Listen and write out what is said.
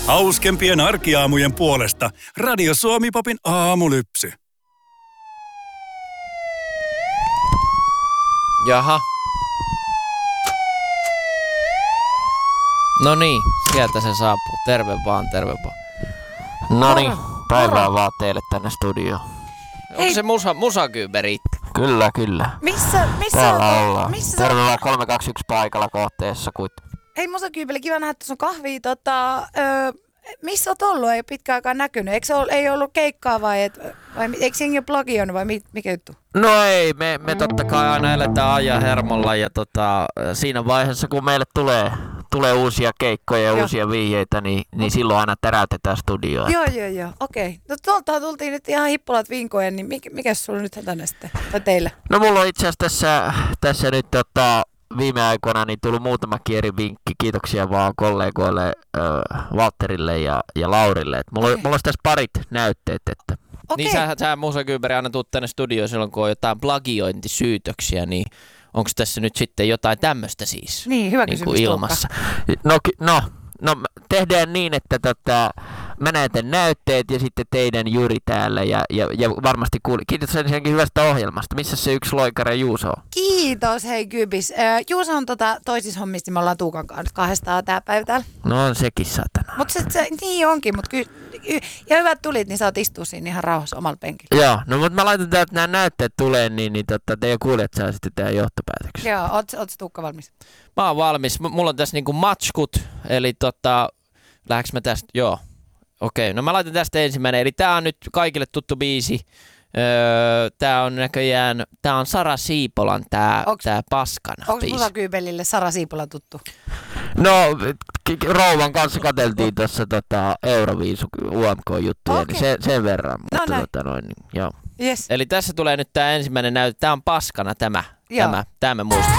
Hauskempien arkiaamujen puolesta Radio Suomi Popin aamulypsy. Jaha. No niin, sieltä se saapuu. Terve vaan, terve vaan. No niin, päivää vaan teille tänne studioon. Onko se musakyyberi? Kyllä, kyllä. Missä Täällä ollaan. Missä Terve vaan 321 paikalla kohteessa. Hei musakyybeli, kiva nähdä, että tuossa on kahvia. Missä oot ollut? Ei ole pitkään aikaan näkynyt. Ei ollut keikkaa vai eikö jengi ole blogioinut vai mikä juttu? No ei, me totta kai aina eletään ajan hermolla ja siinä vaiheessa kun meille tulee uusia keikkoja ja uusia vihjeitä, niin silloin aina täräytetään studioa. Joo, okei. No tuolta tultiin nyt ihan hippulat vinkojen, niin mikä sulla nyt tänne sitten, tai teille? No mulla on itse asiassa tässä nyt viime aikoina niin tullut muutama eri vinkki. Kiitoksia vaan kollegoille Valtterille ja Laurille. Mulla olisi tässä parit näytteet. Että. Niin sä musakyyberi aina tuut tänne studioon silloin, kun on jotain plagiointisyytöksiä, niin onko tässä nyt sitten jotain tämmöistä siis? Niin, hyvä kysymys ilmassa. No, tehdään niin, että mä näytän näytteet ja sitten teidän Juri täällä ja varmasti kiitos ensinnäkin hyvästä ohjelmasta. Missä se yksi loikare Juuso on? Kiitos, hei Kybis. Juuso on toisissa hommissa, me ollaan Tuukan kanssa kahdestaan tää päivä täällä. No on sekin satana. Mutta se niin onkin, mutta ja hyvät tulit, niin saat istua siinä ihan rauhassa omalla penkillä. Joo, no mutta mä laitan täältä, että nämä näytteet tulee, niin teidän kuulijat saa sitten tehdä johtopäätöksiä. Joo, oot Tuukka valmis? Mä oon valmis. Mulla on tässä niinku matskut, eli lähdekö mä tästä? Joo. Okei, no mä laitan tästä ensimmäinen. Eli tää on nyt kaikille tuttu biisi. Tää on näköjään, tää on Sara Siipolan tää Paskana biisi. Onko musakyybelille Sara Siipola tuttu? No, rouvan kanssa katseltiin tuossa Euroviisu UMK-juttuja, niin sen verran. Mutta joo. Yes. Eli tässä tulee nyt tää ensimmäinen näyte. Tää on Paskana tämä me muistamme.